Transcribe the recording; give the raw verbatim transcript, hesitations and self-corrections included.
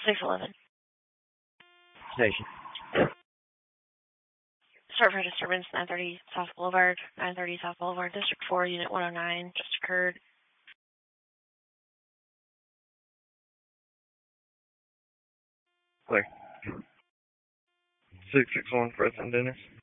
six eleven. Station. Start for disturbance, nine thirty South Boulevard, nine thirty South Boulevard, District four, Unit one oh nine, just occurred. Clear. six six one, President Dennis.